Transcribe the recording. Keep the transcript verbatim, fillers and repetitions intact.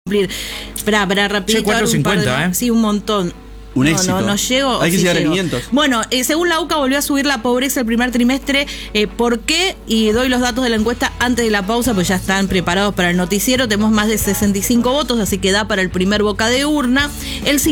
cumplir. Esperá, esperá, rapidito. Che, cuatro cincuenta, ¿eh? Sí, un montón. Un no, éxito. No, no llego. Hay que sí llegar a llego. quinientos. Bueno, eh, según la U C A volvió a subir la pobreza el primer trimestre. Eh, ¿Por qué? Y doy los datos de la encuesta antes de la pausa, pues ya están preparados para el noticiero. Tenemos más de sesenta y cinco votos, así que da para el primer boca de urna. El